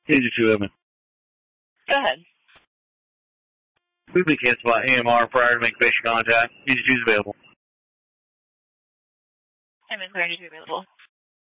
Easy 2 open. Go ahead. We've been canceled by AMR prior to making basic contact. Easy 2 is available. I'm in clear to be available.